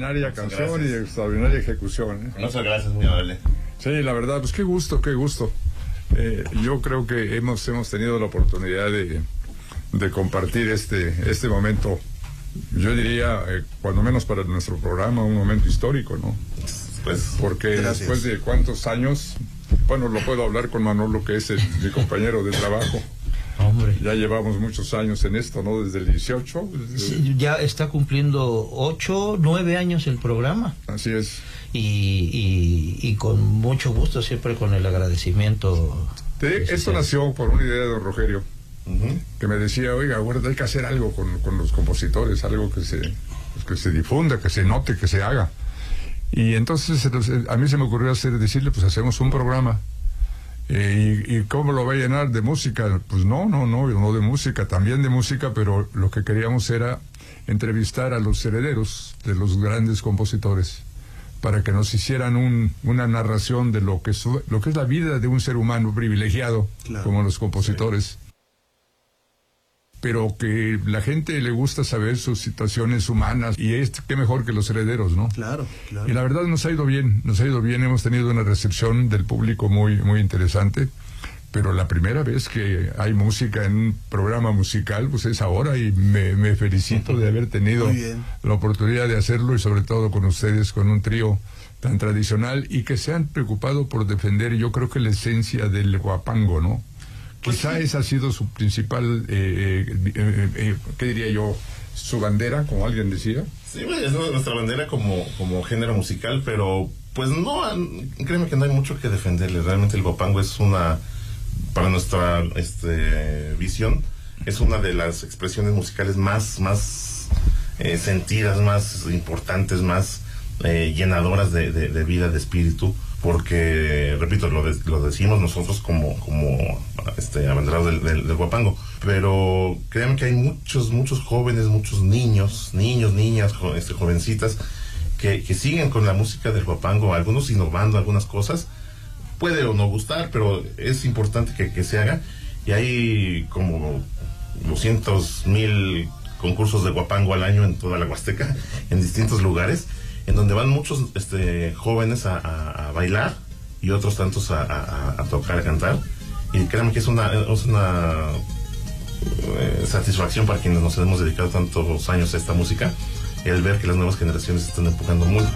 extraordinaria canción y extraordinaria ejecución. Muchas gracias, muy amable. Sí, la verdad, pues qué gusto, qué gusto. Yo creo que hemos tenido la oportunidad de compartir este momento, yo diría, cuando menos para nuestro programa, un momento histórico, ¿no? Pues, porque gracias. Después de cuántos años, bueno, lo puedo hablar con Manolo, que es mi compañero de trabajo. Hombre. Ya llevamos muchos años en esto, ¿no? Desde el 18. Sí, ya está cumpliendo 8, 9 años el programa. Así es. Y con mucho gusto, siempre con el agradecimiento. Esto nació por una idea de don Rogelio, que me decía, oiga, hay que hacer algo con los compositores, algo que se difunda, que se note, que se haga. Y entonces a mí se me ocurrió decirle, pues hacemos un programa. ¿Y cómo lo va a llenar? ¿De música? Pues no de música, también de música, pero lo que queríamos era entrevistar a los herederos de los grandes compositores, para que nos hicieran una narración de lo que es la vida de un ser humano privilegiado, claro, como los compositores. Sí. Pero que la gente le gusta saber sus situaciones humanas, y qué mejor que los herederos, ¿no? Claro. Y la verdad nos ha ido bien, hemos tenido una recepción del público muy, muy interesante, pero la primera vez que hay música en un programa musical, pues es ahora, y me felicito de haber tenido la oportunidad de hacerlo, y sobre todo con ustedes, con un trío tan tradicional, y que se han preocupado por defender, yo creo que la esencia del huapango, ¿no? Quizá esa ha sido su principal, ¿qué diría yo? Su bandera, como alguien decía. Sí, es nuestra bandera como género musical, pero pues no, créeme que no hay mucho que defenderle. Realmente el huapango es para nuestra visión, es una de las expresiones musicales más sentidas, más importantes, más llenadoras de vida, de espíritu. Porque, repito, lo decimos nosotros como abanderados del huapango, pero créanme que hay muchos jóvenes, muchos niños, niñas, jovencitas que siguen con la música del huapango, algunos innovando algunas cosas. Puede o no gustar, pero es importante que se haga, y hay como 200,000 concursos de huapango al año en toda la Huasteca, en distintos lugares, en donde van muchos jóvenes a bailar, y otros tantos a tocar, a cantar, y créanme que es una satisfacción para quienes nos hemos dedicado tantos años a esta música, el ver que las nuevas generaciones están empujando muy